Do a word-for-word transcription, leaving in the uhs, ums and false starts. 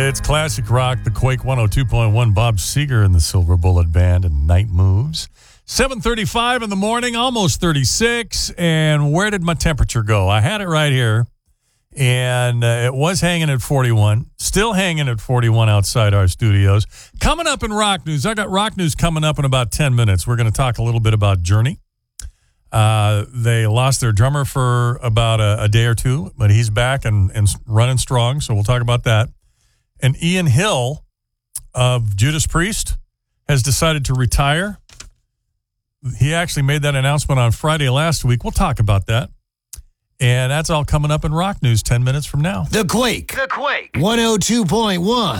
It's classic rock, the Quake one oh two point one, Bob Seger and the Silver Bullet Band and Night Moves. seven thirty-five in the morning, almost thirty-six. And where did my temperature go? I had it right here, and uh, it was hanging at forty-one, still hanging at forty-one outside our studios. Coming up in rock news, I got rock news coming up in about ten minutes. We're going to talk a little bit about Journey. Uh, they lost their drummer for about a, a day or two, but he's back and, and running strong, so we'll talk about that. And Ian Hill of Judas Priest has decided to retire. He actually made that announcement on Friday last week. We'll talk about that. And that's all coming up in rock news ten minutes from now. The Quake. The Quake. one oh two point one.